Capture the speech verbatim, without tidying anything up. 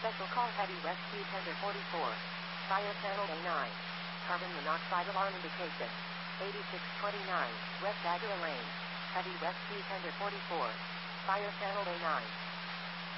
Special call Heavy Rescue Tender forty-four. Fire channel A nine. Carbon monoxide alarm indication. eighty-six twenty-nine, West Agua Lane. Heavy Rescue Tender forty-four. Fire channel A nine.